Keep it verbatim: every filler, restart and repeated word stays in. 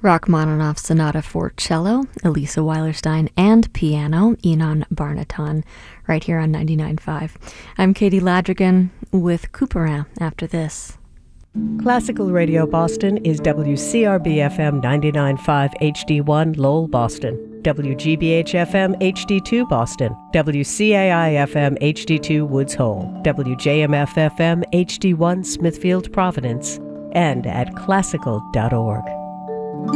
Rachmaninoff Sonata for Cello, Elisa Weilerstein, and piano, Inon Barnaton, right here on ninety-nine point five. I'm Katie Ladrigan with Couperin after this. Classical Radio Boston is W C R B F M ninety-nine point five H D one Lowell, Boston, W G B H F M H D two Boston, W C A I F M H D two Woods Hole, W J M F F M H D one Smithfield, Providence, and at classical dot org.